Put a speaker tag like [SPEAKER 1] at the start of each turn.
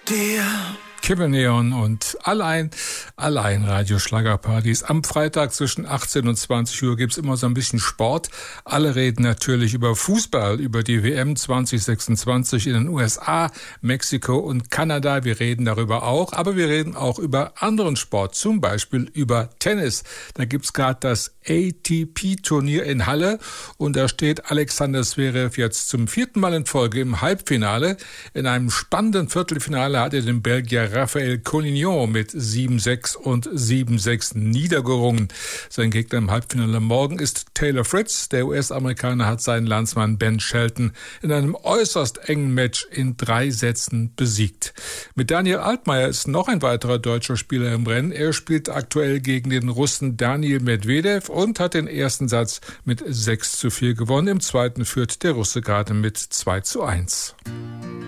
[SPEAKER 1] dir.
[SPEAKER 2] Kibbeneon und allein Radioschlagerpartys. Am Freitag zwischen 18 und 20 Uhr gibt's immer so ein bisschen Sport. Alle reden natürlich über Fußball, über die WM 2026 in den USA, Mexiko und Kanada. Wir reden darüber auch, aber wir reden auch über anderen Sport, zum Beispiel über Tennis. Da gibt's gerade das ATP-Turnier in Halle und da steht Alexander Zverev jetzt zum 4. Mal in Folge im Halbfinale. In einem spannenden Viertelfinale hat er den Belgier Raphael Collignon mit 7-6 und 7-6 niedergerungen. Sein Gegner im Halbfinale morgen ist Taylor Fritz. Der US-Amerikaner hat seinen Landsmann Ben Shelton in einem äußerst engen Match in 3 Sätzen besiegt. Mit Daniel Altmaier ist noch ein weiterer deutscher Spieler im Rennen. Er spielt aktuell gegen den Russen Daniil Medvedev und hat den ersten Satz mit 6-4 gewonnen. Im zweiten führt der Russe gerade mit 2-1.